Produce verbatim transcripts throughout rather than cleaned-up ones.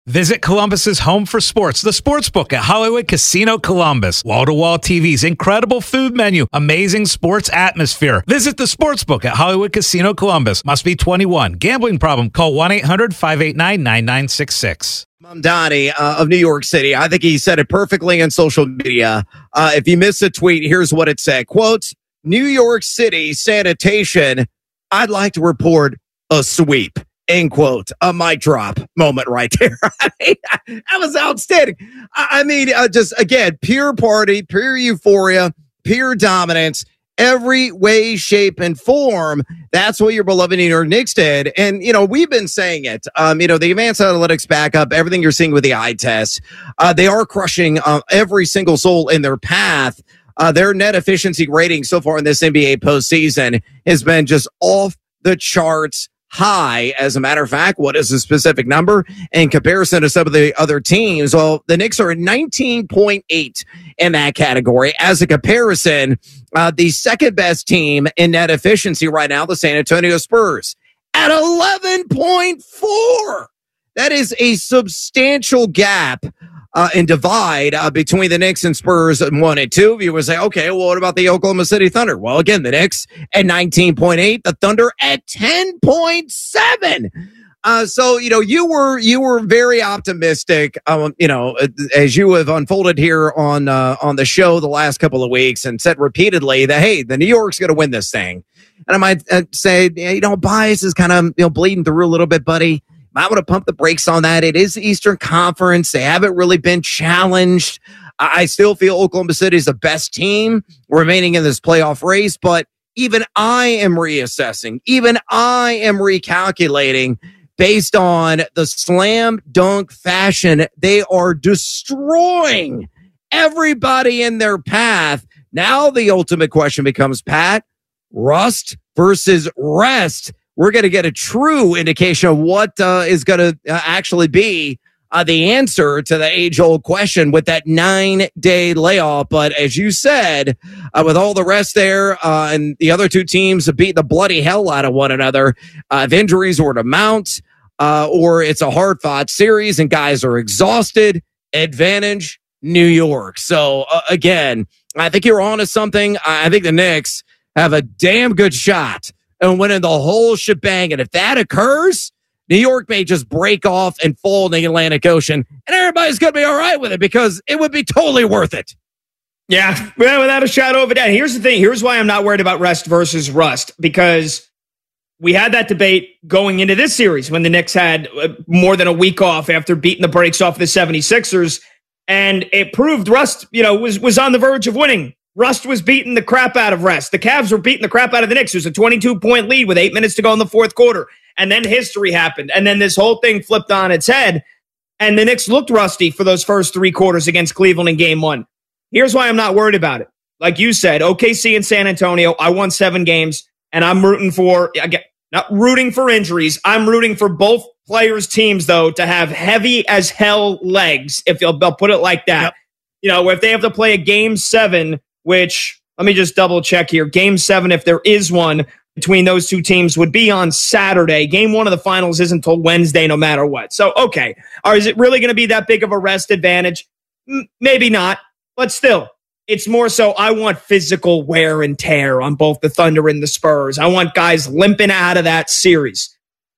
Visit Columbus's home for sports, the Sportsbook at Hollywood Casino Columbus. Wall-to-wall T Vs, incredible food menu, amazing sports atmosphere. Visit the Sportsbook at Hollywood Casino Columbus. Must be twenty-one. Gambling problem? Call one eight hundred five eight nine nine nine six six. Mamdani uh, of New York City. I think he said it perfectly on social media. Uh, if you missed a tweet, here's what it said. Quote, New York City sanitation, I'd like to report a sweep. End quote. A mic drop moment right there. That was outstanding. I, I mean, uh, just again, pure party, pure euphoria, pure dominance, every way, shape, and form. That's what your beloved New York Knicks did. And, you know, we've been saying it. Um, you know, the advanced analytics backup, everything you're seeing with the eye test, uh, they are crushing uh, every single soul in their path. Uh, their net efficiency rating so far in this N B A postseason has been just off the charts high. As a matter of fact, what is the specific number in comparison to some of the other teams? Well, the Knicks are at nineteen point eight in that category. As a comparison, uh, the second best team in net efficiency right now, the San Antonio Spurs, at eleven point four. That is a substantial gap uh, and divide uh, between the Knicks and Spurs and one and two. You would say, okay, well, what about the Oklahoma City Thunder? Well, again, the Knicks at nineteen point eight, the Thunder at ten point seven. Uh, so, you know, you were you were very optimistic, um, you know, as you have unfolded here on uh, on the show the last couple of weeks and said repeatedly that, hey, the New York's going to win this thing. And I might uh, say, you know, bias is kind of, you know, bleeding through a little bit, buddy. I want to pump the brakes on that. It is the Eastern Conference. They haven't really been challenged. I still feel Oklahoma City is the best team remaining in this playoff race, but even I am reassessing. Even I am recalculating based on the slam dunk fashion. They are destroying everybody in their path. Now the ultimate question becomes, Pat, rust versus rest. We're going to get a true indication of what uh, is going to uh, actually be uh, the answer to the age-old question with that nine-day layoff. But as you said, uh, with all the rest there uh, and the other two teams have beat the bloody hell out of one another, uh, if injuries were to mount uh, or it's a hard-fought series and guys are exhausted, advantage New York. So, uh, again, I think you're on to something. I think the Knicks have a damn good shot and winning the whole shebang. And if that occurs, New York may just break off and fall in the Atlantic Ocean, and everybody's going to be all right with it because it would be totally worth it. Yeah, well, without a shadow of a doubt. Here's the thing. Here's why I'm not worried about rest versus rust, because we had that debate going into this series when the Knicks had more than a week off after beating the brakes off the seventy-sixers, and it proved rust, you know, was, was on the verge of winning. Rust was beating the crap out of rest. The Cavs were beating the crap out of the Knicks. It was a twenty-two point lead with eight minutes to go in the fourth quarter. And then history happened. And then this whole thing flipped on its head. And the Knicks looked rusty for those first three quarters against Cleveland in game one. Here's why I'm not worried about it. Like you said, O K C and San Antonio, I won seven games. And I'm rooting for, again, not rooting for injuries. I'm rooting for both players' teams, though, to have heavy as hell legs, if they'll, they'll put it like that. Yep. You know, if they have to play a game seven, which, let me just double check here. Game seven, if there is one between those two teams, would be on Saturday. Game one of the finals isn't until Wednesday, no matter what. So, okay. Or is it really going to be that big of a rest advantage? M- maybe not. But still, it's more so I want physical wear and tear on both the Thunder and the Spurs. I want guys limping out of that series.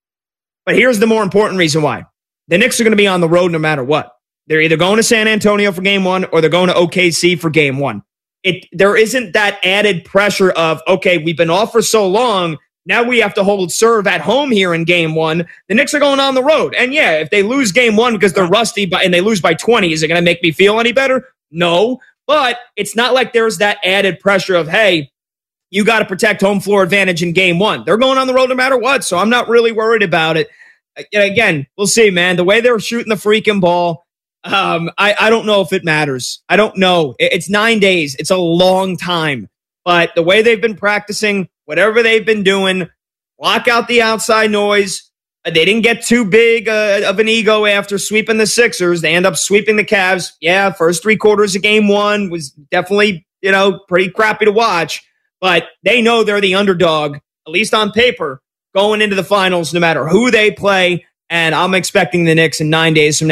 But here's the more important reason why. The Knicks are going to be on the road no matter what. They're either going to San Antonio for game one or they're going to O K C for game one. It, there isn't that added pressure of, okay, we've been off for so long. Now we have to hold serve at home here in game one. The Knicks are going on the road. And yeah, if they lose game one because they're rusty by, and they lose by twenty, is it going to make me feel any better? No. But it's not like there's that added pressure of, hey, you got to protect home floor advantage in game one. They're going on the road no matter what. So I'm not really worried about it. Again, we'll see, man. The way they're shooting the freaking ball, Um, I, I don't know if it matters. I don't know. It's nine days. It's a long time. But the way they've been practicing, whatever they've been doing, block out the outside noise. They didn't get too big uh, of an ego after sweeping the Sixers. They end up sweeping the Cavs. Yeah, first three quarters of game one was definitely, you know, pretty crappy to watch. But they know they're the underdog, at least on paper, going into the finals no matter who they play. And I'm expecting the Knicks in nine days from now